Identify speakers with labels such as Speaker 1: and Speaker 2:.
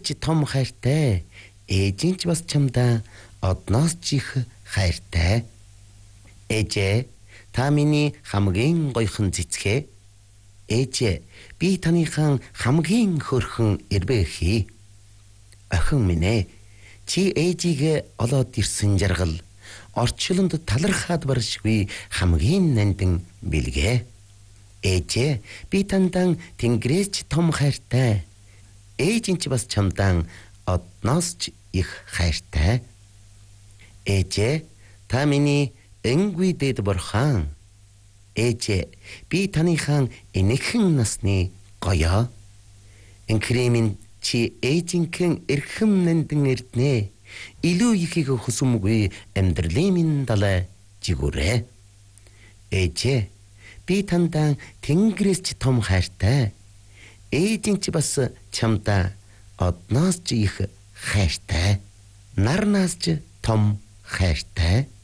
Speaker 1: ч том хайртай. Ээжийн ч бас чамдаа одноос ч их хайртай. Ээжээ, та миний хамгийн гойхон цэцгээ. Ээжээ, би таныхан хамгийн хөөрхөн эрбэхий. Охин минь ээ, чи ээжийг олоод ирсэн жаргал орчлонд талархаад баршгүй хамгийн нандин бэлгээ. Ээжээ, би тандан тэнгэрээс ч том хайртай. Ээжийн ч бас чамдан одноос ч их хайртай. Ээжээ, та миний энгүй дэд бурхан. Ээжээ, би таныхан энэхэн насны гоёо. Энхрэмин чи ээжинхэн эрхэм нандин эрднэ. Илүү ихийг хүсэмгүй амьдралын минь далай жигүрэ. Ээжээ, би тандан тэнгэрээс ч том хайртай. Ээжин ч бас чамдаа одноос ч их хайртай. Нарнаас ч том хайртай.